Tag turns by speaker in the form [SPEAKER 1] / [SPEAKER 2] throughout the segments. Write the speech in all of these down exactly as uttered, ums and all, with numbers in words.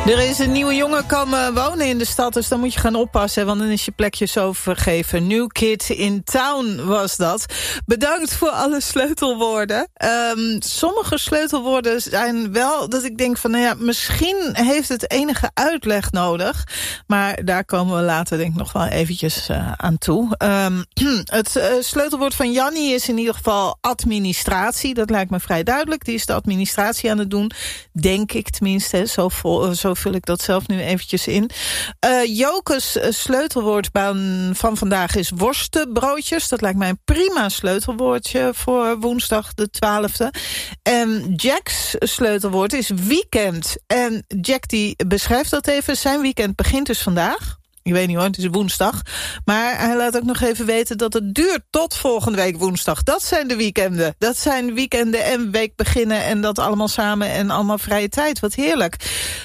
[SPEAKER 1] Er is een nieuwe jongen komen wonen in de stad, dus dan moet je gaan oppassen, want dan is je plekje zo vergeven. New Kid in Town was dat. Bedankt voor alle sleutelwoorden. Um, sommige sleutelwoorden zijn wel dat ik denk van, nou ja, misschien heeft het enige uitleg nodig. Maar daar komen we later denk ik nog wel eventjes uh, aan toe. Um, het uh, sleutelwoord van Jannie is in ieder geval administratie. Dat lijkt me vrij duidelijk. Die is de administratie aan het doen. Denk ik tenminste, zo, vol, zo vul ik dat zelf nu eventjes in. Uh, Joke's sleutelwoord van vandaag is worstenbroodjes. Dat lijkt mij een prima sleutelwoordje voor woensdag de twaalfde. En Jack's sleutelwoord is weekend. En Jack die beschrijft dat even. Zijn weekend begint dus vandaag. Ik weet niet hoor, het is woensdag. Maar hij laat ook nog even weten dat het duurt tot volgende week woensdag. Dat zijn de weekenden. Dat zijn weekenden en week beginnen en dat allemaal samen en allemaal vrije tijd. Wat heerlijk.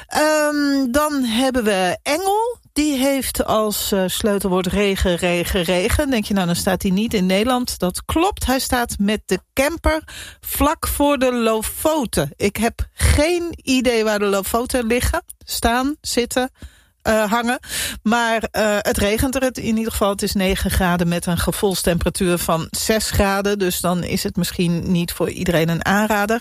[SPEAKER 1] Um, dan hebben we Engel. Die heeft als uh, sleutelwoord regen, regen, regen. Denk je nou, dan staat hij niet in Nederland. Dat klopt, hij staat met de camper vlak voor de Lofoten. Ik heb geen idee waar de Lofoten liggen. Staan, zitten... Uh, hangen. Maar uh, het regent er het in ieder geval. Het is negen graden met een gevoelstemperatuur van zes graden. Dus dan is het misschien niet voor iedereen een aanrader.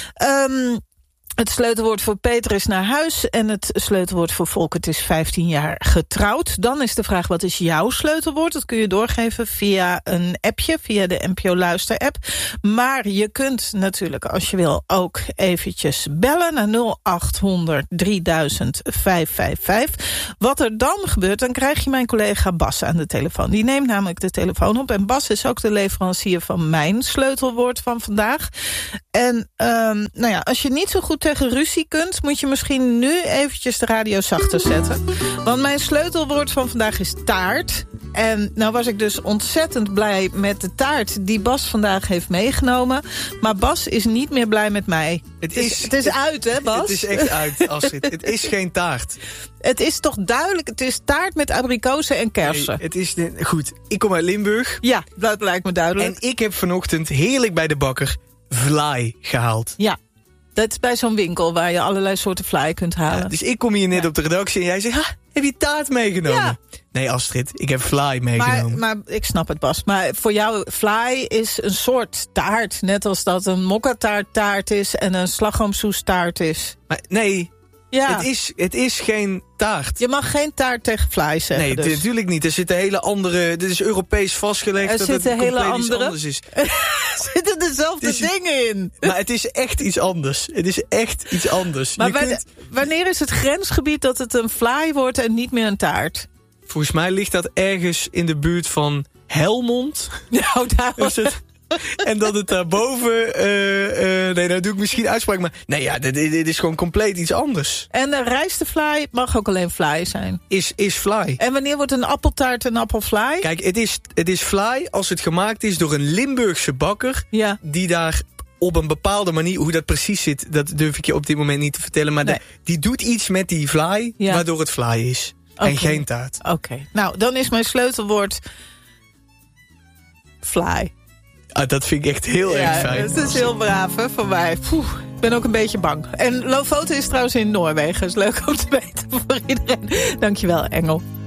[SPEAKER 1] Um, Het sleutelwoord voor Peter is naar huis. En het sleutelwoord voor Volkert is vijftien jaar getrouwd. Dan is de vraag, wat is jouw sleutelwoord? Dat kun je doorgeven via een appje, via de N P O Luister app. Maar je kunt natuurlijk, als je wil, ook eventjes bellen naar nul acht honderd drieduizend vijfhonderdvijfenvijftig. Wat er dan gebeurt, dan krijg je mijn collega Bas aan de telefoon. Die neemt namelijk de telefoon op. En Bas is ook de leverancier van mijn sleutelwoord van vandaag. En um, nou ja, als je niet zo goed tegen ruzie kunt, moet je misschien nu eventjes de radio zachter zetten. Want mijn sleutelwoord van vandaag is taart. En nou was ik dus ontzettend blij met de taart die Bas vandaag heeft meegenomen. Maar Bas is niet meer blij met mij.
[SPEAKER 2] Het
[SPEAKER 1] is,
[SPEAKER 2] is,
[SPEAKER 1] het is uit, hè Bas?
[SPEAKER 2] Het is echt uit, Astrid. Het is geen taart.
[SPEAKER 1] Het is toch duidelijk, het is taart met abrikozen en kersen.
[SPEAKER 2] Nee, het is de, goed, ik kom uit Limburg.
[SPEAKER 1] Ja, dat lijkt me duidelijk.
[SPEAKER 2] En ik heb vanochtend heerlijk bij de bakker vlaai gehaald.
[SPEAKER 1] Ja. Dat is bij zo'n winkel waar je allerlei soorten vlaai kunt halen.
[SPEAKER 2] Ja, dus ik kom hier net ja. op de redactie en jij zegt, ha, heb je taart meegenomen? Ja. Nee, Astrid, ik heb vlaai meegenomen.
[SPEAKER 1] Maar, maar ik snap het, Bas. Maar voor jou, vlaai is een soort taart. Net als dat een mokkataart taart is en een slagroomsoes taart is.
[SPEAKER 2] Maar nee, ja. het, is, het is geen taart.
[SPEAKER 1] Je mag geen taart tegen vlaai zeggen.
[SPEAKER 2] Nee,
[SPEAKER 1] dus.
[SPEAKER 2] natuurlijk niet. Er zitten hele andere... Dit is Europees vastgelegd
[SPEAKER 1] er
[SPEAKER 2] dat
[SPEAKER 1] zitten
[SPEAKER 2] het
[SPEAKER 1] hele
[SPEAKER 2] compleet
[SPEAKER 1] andere,
[SPEAKER 2] iets anders is.
[SPEAKER 1] Er zitten dezelfde
[SPEAKER 2] is,
[SPEAKER 1] dingen in.
[SPEAKER 2] Maar het is echt iets anders. Het is echt iets anders.
[SPEAKER 1] Maar
[SPEAKER 2] je
[SPEAKER 1] wanneer,
[SPEAKER 2] kunt...
[SPEAKER 1] wanneer is het grensgebied dat het een vlaai wordt en niet meer een taart?
[SPEAKER 2] Volgens mij ligt dat ergens in de buurt van Helmond.
[SPEAKER 1] Nou, daar was
[SPEAKER 2] het. En dat het daarboven... Uh, uh, nee, nou doe ik misschien uitspraak, maar... Nee, ja, dit, dit is gewoon compleet iets anders.
[SPEAKER 1] En de rijstevlaai mag ook alleen vlaai zijn.
[SPEAKER 2] Is, is vlaai.
[SPEAKER 1] En wanneer wordt een appeltaart een appelvlaai?
[SPEAKER 2] Kijk, het is, het is vlaai als het gemaakt is door een Limburgse bakker... Ja. Die daar op een bepaalde manier... Hoe dat precies zit, dat durf ik je op dit moment niet te vertellen. Maar nee. de, die doet iets met die vlaai, ja. waardoor het vlaai is. Okay. En geen taart.
[SPEAKER 1] Oké, okay. Nou, dan is mijn sleutelwoord... vlaai.
[SPEAKER 2] Ah, dat vind ik echt heel
[SPEAKER 1] ja,
[SPEAKER 2] erg fijn.
[SPEAKER 1] Het is heel braaf hè, voor mij. Poeh, ik ben ook een beetje bang. En Lofoten is trouwens in Noorwegen. Dat is leuk om te weten voor iedereen. Dankjewel, Engel.